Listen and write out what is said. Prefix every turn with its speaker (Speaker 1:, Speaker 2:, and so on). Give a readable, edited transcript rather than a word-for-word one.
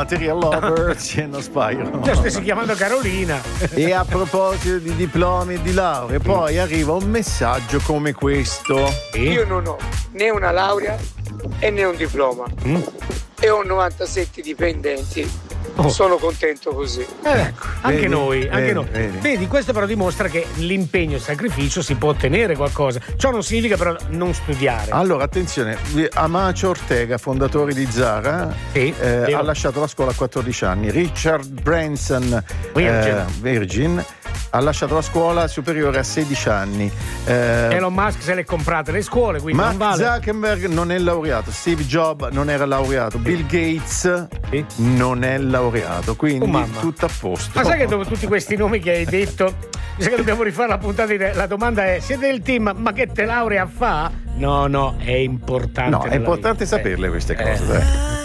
Speaker 1: Material Lover ci non spaio.
Speaker 2: Io stessi chiamando Carolina.
Speaker 1: E a proposito di diplomi e di lauree, poi arriva un messaggio come questo.
Speaker 3: Io non ho né una laurea e né un diploma e ho 97 dipendenti. Sono contento così.
Speaker 2: Ecco, anche
Speaker 1: Vedi,
Speaker 2: noi.
Speaker 1: vedi.
Speaker 2: Vedi, questo però dimostra che l'impegno e il sacrificio si può ottenere qualcosa. Ciò non significa però non studiare.
Speaker 1: Allora, attenzione, Amacio Ortega, fondatore di Zara, ha lasciato la scuola a 14 anni. Richard Branson, Virgin, ha lasciato la scuola superiore a 16 anni.
Speaker 2: Elon Musk se le comprate le scuole, quindi
Speaker 1: Mark
Speaker 2: non vale.
Speaker 1: Zuckerberg non è laureato, Steve Jobs non era laureato, Bill Gates non è laureato, quindi tutto a posto.
Speaker 2: Ma sai che dopo tutti questi nomi che hai detto, mi sa che dobbiamo rifare la puntata. La domanda è: siete del team, ma che te laurea fa? No, è importante.
Speaker 1: No, è importante saperle queste cose.